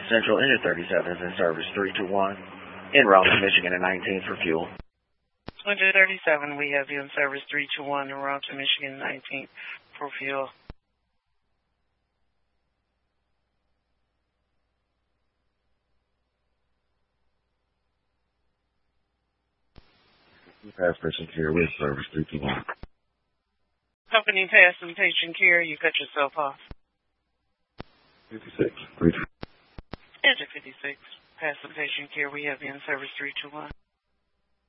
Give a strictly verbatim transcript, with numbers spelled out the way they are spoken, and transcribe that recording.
Central Engine thirty-seven is in service three two one, en route to Michigan and nineteenth for fuel. Engine thirty-seven, we have you in service three two one, en route to Michigan and nineteenth for fuel. Passenger carrier with service three two one. Company passenger patient care, you cut yourself off. fifty-six, three two. Engine fifty-six, passenger patient care, we have you in service three two one.